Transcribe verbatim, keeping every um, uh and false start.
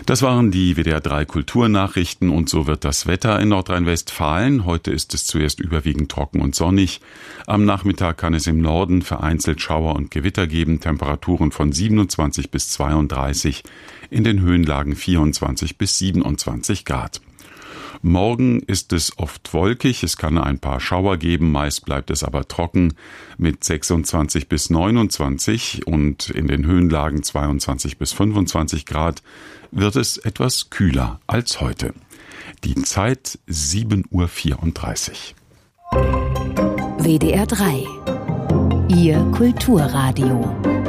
Das waren die W D R drei Kulturnachrichten und so wird das Wetter in Nordrhein-Westfalen. Heute ist es zuerst überwiegend trocken und sonnig. Am Nachmittag kann es im Norden vereinzelt Schauer und Gewitter geben. Temperaturen von siebenundzwanzig bis zweiunddreißig, in den Höhenlagen vierundzwanzig bis siebenundzwanzig Grad. Morgen ist es oft wolkig, es kann ein paar Schauer geben, meist bleibt es aber trocken mit sechsundzwanzig bis neunundzwanzig und in den Höhenlagen zweiundzwanzig bis fünfundzwanzig Grad wird es etwas kühler als heute. Die Zeit sieben Uhr vierunddreißig. W D R drei, Ihr Kulturradio.